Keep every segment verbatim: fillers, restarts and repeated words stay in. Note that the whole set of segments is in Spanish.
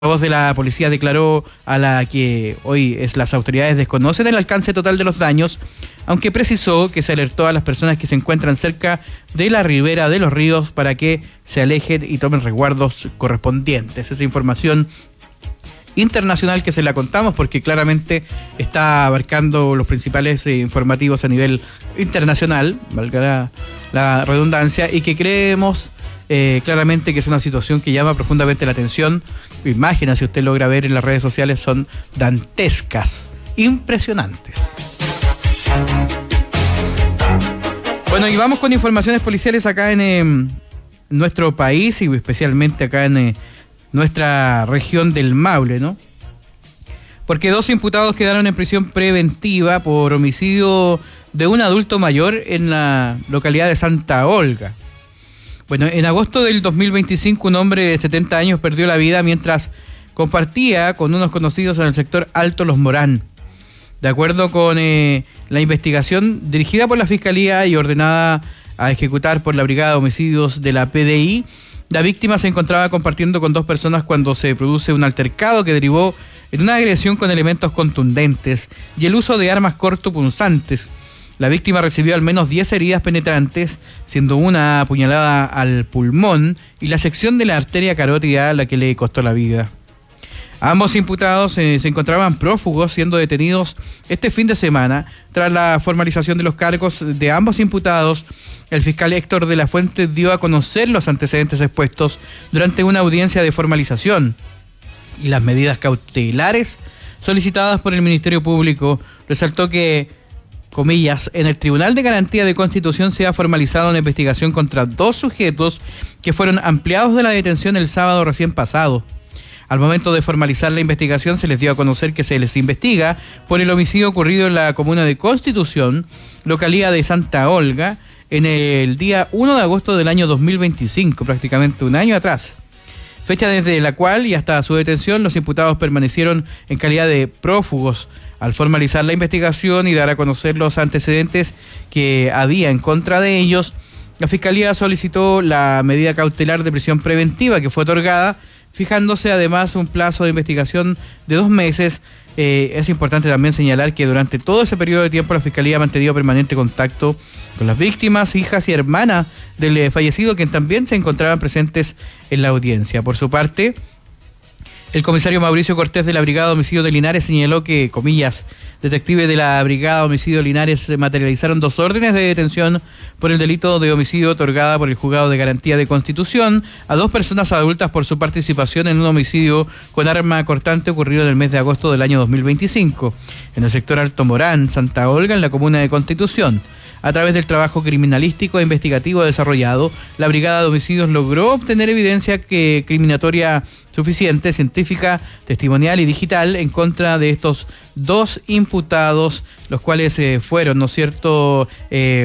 La voz de la policía declaró a la que hoy es las autoridades desconocen el alcance total de los daños, aunque precisó que se alertó a las personas que se encuentran cerca de la ribera de los ríos para que se alejen y tomen resguardos correspondientes. Esa información internacional que se la contamos porque claramente está abarcando los principales eh, informativos a nivel internacional, valga la, la redundancia, y que creemos eh, claramente que es una situación que llama profundamente la atención. Imágenes, si usted logra ver en las redes sociales, son dantescas, impresionantes. Bueno, y vamos con informaciones policiales acá en eh, nuestro país y especialmente acá en eh, nuestra región del Maule, ¿no? Porque dos imputados quedaron en prisión preventiva por homicidio de un adulto mayor en la localidad de Santa Olga. Bueno, en agosto del dos mil veinticinco un hombre de setenta años perdió la vida mientras compartía con unos conocidos en el sector Alto Los Morán. De acuerdo con eh, la investigación dirigida por la Fiscalía y ordenada a ejecutar por la Brigada de Homicidios de la P D I, la víctima se encontraba compartiendo con dos personas cuando se produce un altercado que derivó en una agresión con elementos contundentes y el uso de armas cortopunzantes. La víctima recibió al menos diez heridas penetrantes, siendo una apuñalada al pulmón y la sección de la arteria carótida la que le costó la vida. Ambos imputados eh, se encontraban prófugos, siendo detenidos este fin de semana. Tras la formalización de los cargos de ambos imputados, el fiscal Héctor de la Fuente dio a conocer los antecedentes expuestos durante una audiencia de formalización y las medidas cautelares solicitadas por el Ministerio Público. Resaltó que, comillas, en el Tribunal de Garantía de Constitución se ha formalizado una investigación contra dos sujetos que fueron ampliados de la detención el sábado recién pasado. Al momento de formalizar la investigación se les dio a conocer que se les investiga por el homicidio ocurrido en la comuna de Constitución, localidad de Santa Olga, en el día primero de agosto del año dos mil veinticinco, prácticamente un año atrás. Fecha desde la cual y hasta su detención los imputados permanecieron en calidad de prófugos. Al formalizar la investigación y dar a conocer los antecedentes que había en contra de ellos, la Fiscalía solicitó la medida cautelar de prisión preventiva que fue otorgada, fijándose además un plazo de investigación de dos meses. Eh, es importante también señalar que durante todo ese periodo de tiempo la Fiscalía ha mantenido permanente contacto con las víctimas, hijas y hermanas del eh, fallecido, que también se encontraban presentes en la audiencia. Por su parte, el comisario Mauricio Cortés de la Brigada de Homicidio de Linares señaló que, comillas, detectives de la Brigada de Homicidio de Linares materializaron dos órdenes de detención por el delito de homicidio otorgada por el Juzgado de Garantía de Constitución a dos personas adultas por su participación en un homicidio con arma cortante ocurrido en el mes de agosto del año dos mil veinticinco en el sector Alto Morán, Santa Olga, en la comuna de Constitución. A través del trabajo criminalístico e investigativo desarrollado, la Brigada de Homicidios logró obtener evidencia que criminatoria suficiente, científica, testimonial y digital en contra de estos dos imputados, los cuales eh, fueron, ¿no es cierto?, eh,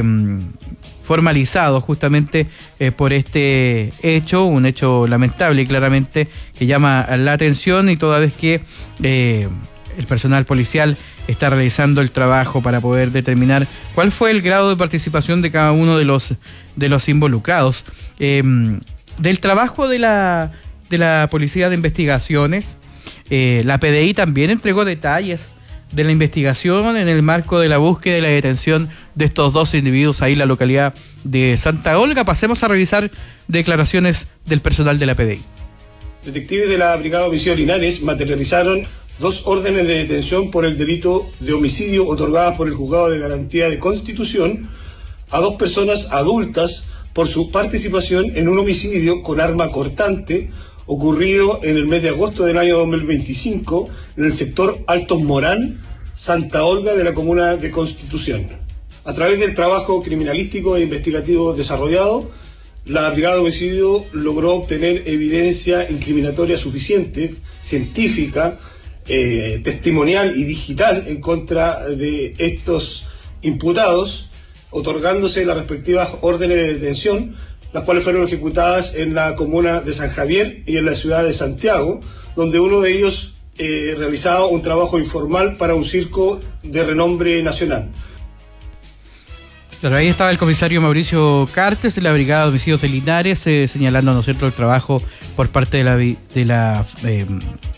formalizados justamente eh, por este hecho, un hecho lamentable y claramente que llama la atención, y toda vez que eh, el personal policial está realizando el trabajo para poder determinar cuál fue el grado de participación de cada uno de los de los involucrados. Eh, del trabajo de la de la Policía de Investigaciones, eh, la P D I también entregó detalles de la investigación en el marco de la búsqueda y la detención de estos dos individuos ahí en la localidad de Santa Olga. Pasemos a revisar declaraciones del personal de la P D I. Detectives de la Brigada de Homicidio Linares materializaron dos órdenes de detención por el delito de homicidio otorgadas por el Juzgado de Garantía de Constitución a dos personas adultas por su participación en un homicidio con arma cortante ocurrido en el mes de agosto del año dos mil veinticinco en el sector Altos Morán, Santa Olga, de la comuna de Constitución. A través del trabajo criminalístico e investigativo desarrollado, la Brigada de Homicidio logró obtener evidencia incriminatoria suficiente, científica, Eh, testimonial y digital en contra de estos imputados, otorgándose las respectivas órdenes de detención, las cuales fueron ejecutadas en la comuna de San Javier y en la ciudad de Santiago, donde uno de ellos eh, realizaba un trabajo informal para un circo de renombre nacional. Claro, ahí estaba el comisario Mauricio Cartes de la Brigada de Homicidios de Linares, eh, señalando, ¿no es cierto?, el trabajo por parte de la, de la eh,